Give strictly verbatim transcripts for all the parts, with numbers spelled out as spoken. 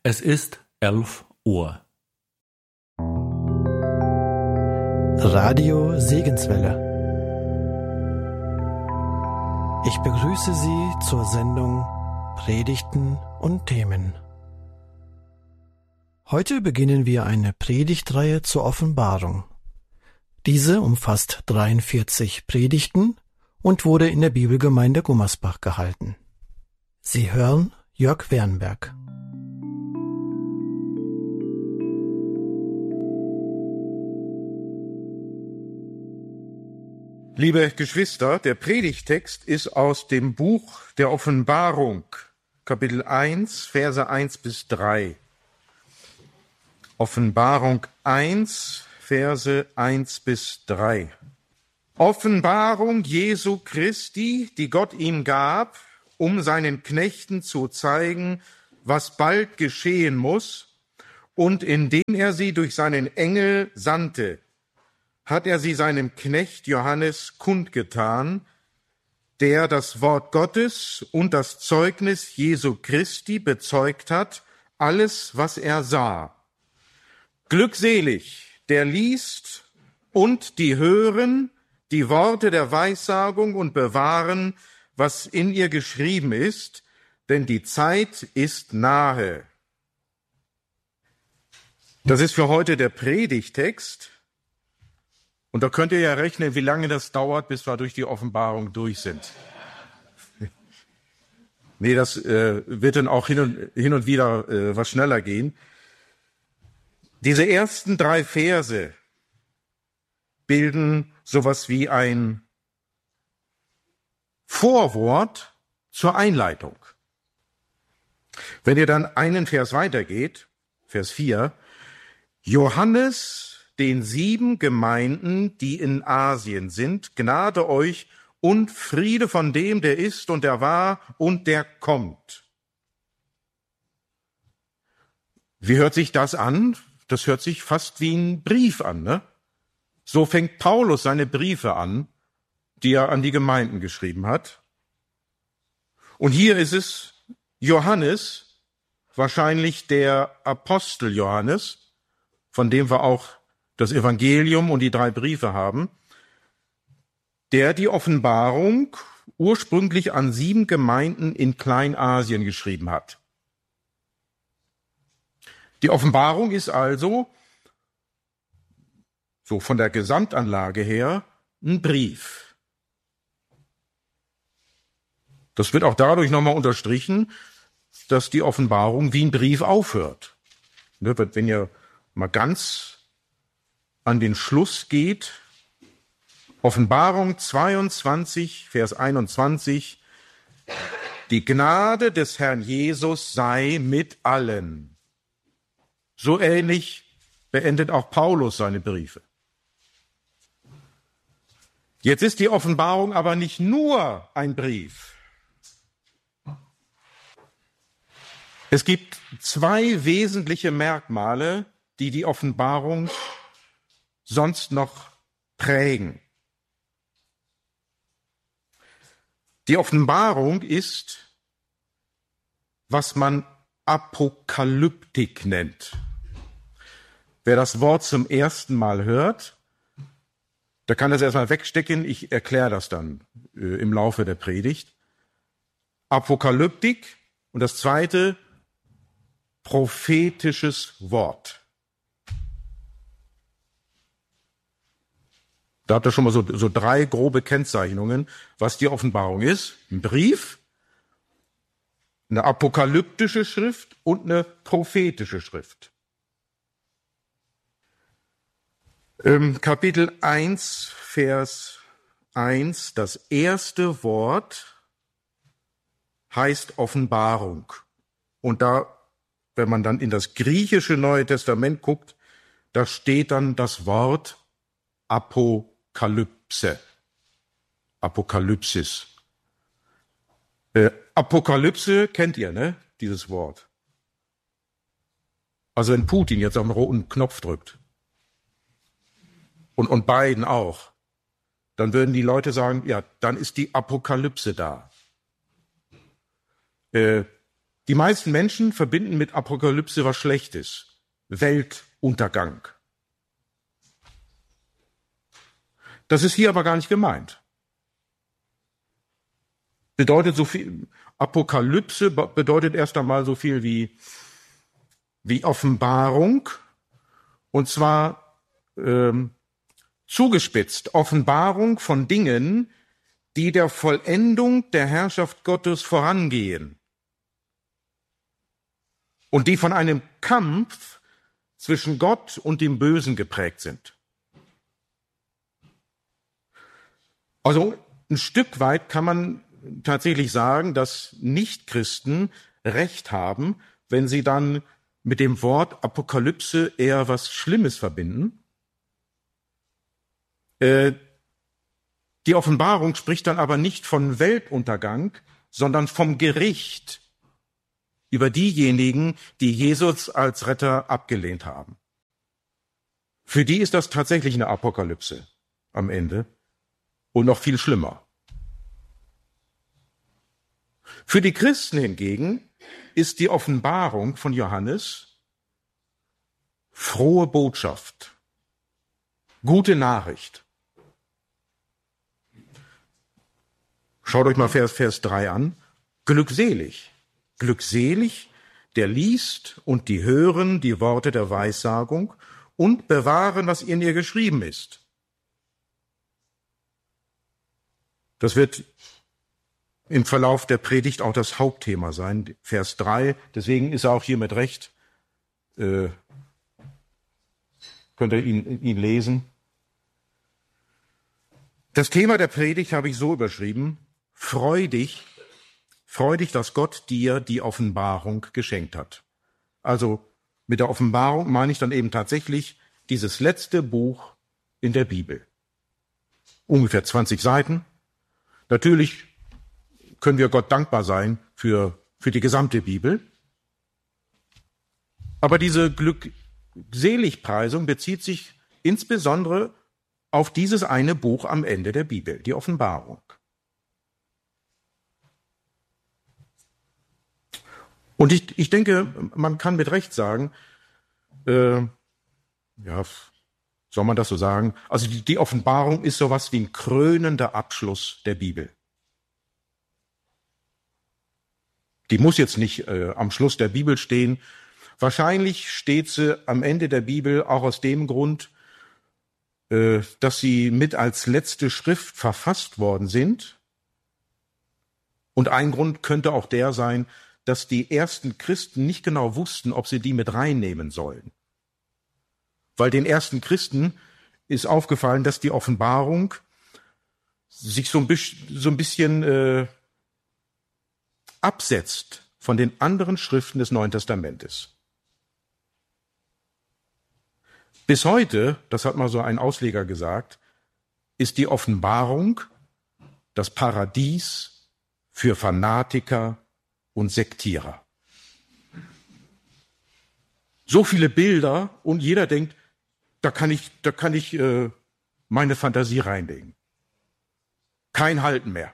Es ist elf Uhr. Radio Segenswelle. Ich begrüße Sie zur Sendung Predigten und Themen. Heute beginnen wir eine Predigtreihe zur Offenbarung. Diese umfasst dreiundvierzig Predigten und wurde in der Bibelgemeinde Gummersbach gehalten. Sie hören Jörg Wernberg. Liebe Geschwister, der Predigttext ist aus dem Buch der Offenbarung, Kapitel eins, Verse eins bis drei. Offenbarung eins, Verse eins bis drei. Offenbarung Jesu Christi, die Gott ihm gab, um seinen Knechten zu zeigen, was bald geschehen muss, und indem er sie durch seinen Engel sandte, hat er sie seinem Knecht Johannes kundgetan, der das Wort Gottes und das Zeugnis Jesu Christi bezeugt hat, alles, was er sah. Glückselig, der liest und die hören die Worte der Weissagung und bewahren, was in ihr geschrieben ist, denn die Zeit ist nahe. Das ist für heute der Predigttext. Und da könnt ihr ja rechnen, wie lange das dauert, bis wir durch die Offenbarung durch sind. Nee, das äh, wird dann auch hin und, hin und wieder äh, was schneller gehen. Diese ersten drei Verse bilden sowas wie ein Vorwort zur Einleitung. Wenn ihr dann einen Vers weitergeht, Vers vier, Johannes, den sieben Gemeinden, die in Asien sind, Gnade euch und Friede von dem, der ist und der war und der kommt. Wie hört sich das an? Das hört sich fast wie ein Brief an, ne? So fängt Paulus seine Briefe an, die er an die Gemeinden geschrieben hat. Und hier ist es Johannes, wahrscheinlich der Apostel Johannes, von dem wir auch das Evangelium und die drei Briefe haben, der die Offenbarung ursprünglich an sieben Gemeinden in Kleinasien geschrieben hat. Die Offenbarung ist also, so von der Gesamtanlage her, ein Brief. Das wird auch dadurch nochmal unterstrichen, dass die Offenbarung wie ein Brief aufhört. Wenn ihr mal ganz an den Schluss geht, Offenbarung zweiundzwanzig, Vers einundzwanzig, die Gnade des Herrn Jesus sei mit allen. So ähnlich beendet auch Paulus seine Briefe. Jetzt ist die Offenbarung aber nicht nur ein Brief. Es gibt zwei wesentliche Merkmale, die die Offenbarung sonst noch prägen. Die Offenbarung ist, was man Apokalyptik nennt. Wer das Wort zum ersten Mal hört, der kann das erstmal wegstecken. Ich erkläre das dann äh, im Laufe der Predigt. Apokalyptik und das zweite, prophetisches Wort. Da habt ihr schon mal so, so drei grobe Kennzeichnungen, was die Offenbarung ist. Ein Brief, eine apokalyptische Schrift und eine prophetische Schrift. Ähm, Kapitel eins, Vers eins, das erste Wort heißt Offenbarung. Und da, wenn man dann in das griechische Neue Testament guckt, da steht dann das Wort Apokalypse, Apokalypsis. Äh, Apokalypse kennt ihr, ne? Dieses Wort. Also wenn Putin jetzt auf den roten Knopf drückt und, und Biden auch, dann würden die Leute sagen, ja, dann ist die Apokalypse da. Äh, Die meisten Menschen verbinden mit Apokalypse was Schlechtes. Weltuntergang. Das ist hier aber gar nicht gemeint. Bedeutet so viel, Apokalypse bedeutet erst einmal so viel wie, wie Offenbarung, und zwar ähm, zugespitzt, Offenbarung von Dingen, die der Vollendung der Herrschaft Gottes vorangehen und die von einem Kampf zwischen Gott und dem Bösen geprägt sind. Also ein Stück weit kann man tatsächlich sagen, dass Nichtchristen Recht haben, wenn sie dann mit dem Wort Apokalypse eher was Schlimmes verbinden. Äh, die Offenbarung spricht dann aber nicht von Weltuntergang, sondern vom Gericht über diejenigen, die Jesus als Retter abgelehnt haben. Für die ist das tatsächlich eine Apokalypse am Ende und noch viel schlimmer. Für die Christen hingegen ist die Offenbarung von Johannes frohe Botschaft, gute Nachricht. Schaut euch mal Vers, Vers drei an. Glückselig, glückselig, der liest und die hören die Worte der Weissagung und bewahren, was in ihr geschrieben ist. Das wird im Verlauf der Predigt auch das Hauptthema sein, Vers drei. Deswegen ist er auch hier mit Recht. Äh, könnt ihr ihn, ihn lesen. Das Thema der Predigt habe ich so überschrieben: Freu dich, freu dich, dass Gott dir die Offenbarung geschenkt hat. Also mit der Offenbarung meine ich dann eben tatsächlich dieses letzte Buch in der Bibel. Ungefähr zwanzig Seiten. Natürlich können wir Gott dankbar sein für, für die gesamte Bibel. Aber diese Glückseligpreisung bezieht sich insbesondere auf dieses eine Buch am Ende der Bibel, die Offenbarung. Und ich, ich denke, man kann mit Recht sagen, äh, ja, soll man das so sagen? Also die, die Offenbarung ist sowas wie ein krönender Abschluss der Bibel. Die muss jetzt nicht äh, am Schluss der Bibel stehen. Wahrscheinlich steht sie am Ende der Bibel auch aus dem Grund, äh, dass sie mit als letzte Schrift verfasst worden sind. Und ein Grund könnte auch der sein, dass die ersten Christen nicht genau wussten, ob sie die mit reinnehmen sollen. Weil den ersten Christen ist aufgefallen, dass die Offenbarung sich so ein bisschen, so ein bisschen äh, absetzt von den anderen Schriften des Neuen Testamentes. Bis heute, das hat mal so ein Ausleger gesagt, ist die Offenbarung das Paradies für Fanatiker und Sektierer. So viele Bilder und jeder denkt, da kann ich, da kann ich äh, meine Fantasie reinlegen. Kein Halten mehr.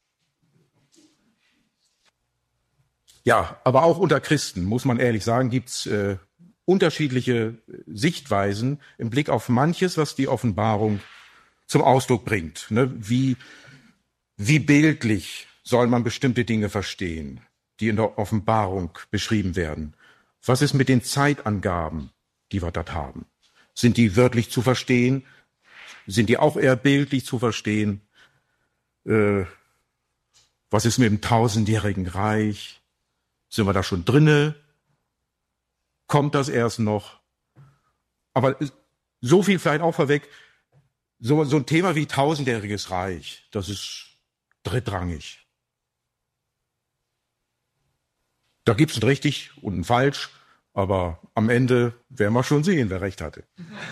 Ja, aber auch unter Christen, muss man ehrlich sagen, gibt's äh, unterschiedliche Sichtweisen im Blick auf manches, was die Offenbarung zum Ausdruck bringt. Ne? Wie, wie bildlich soll man bestimmte Dinge verstehen, die in der Offenbarung beschrieben werden? Was ist mit den Zeitangaben, die wir dort haben? Sind die wörtlich zu verstehen? Sind die auch eher bildlich zu verstehen? Äh, was ist mit dem tausendjährigen Reich? Sind wir da schon drinne? Kommt das erst noch? Aber so viel vielleicht auch vorweg, so, so ein Thema wie tausendjähriges Reich, das ist drittrangig. Da gibt's ein richtig und ein falsch, aber am Ende werden wir schon sehen, wer recht hatte.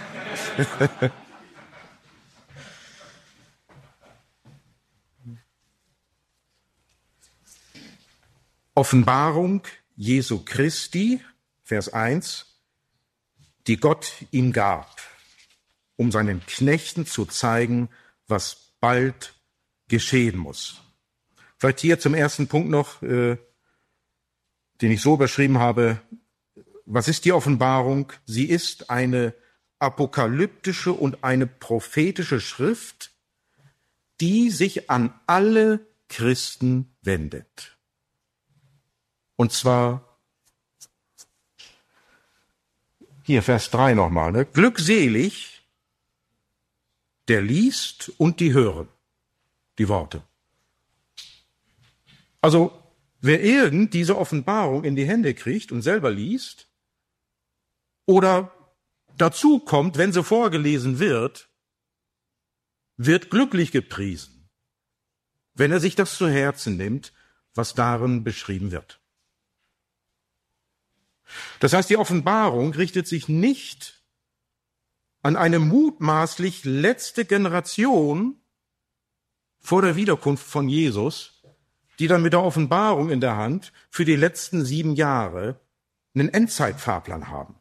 Offenbarung Jesu Christi, Vers eins, die Gott ihm gab, um seinen Knechten zu zeigen, was bald geschehen muss. Vielleicht hier zum ersten Punkt noch, äh, den ich so überschrieben habe, was ist die Offenbarung? Sie ist eine apokalyptische und eine prophetische Schrift, die sich an alle Christen wendet. Und zwar hier Vers drei nochmal, ne? Glückselig, der liest und die hören, die Worte. Also, wer irgend diese Offenbarung in die Hände kriegt und selber liest oder dazu kommt, wenn sie vorgelesen wird, wird glücklich gepriesen, wenn er sich das zu Herzen nimmt, was darin beschrieben wird. Das heißt, die Offenbarung richtet sich nicht an eine mutmaßlich letzte Generation vor der Wiederkunft von Jesus, die dann mit der Offenbarung in der Hand für die letzten sieben Jahre einen Endzeitfahrplan haben.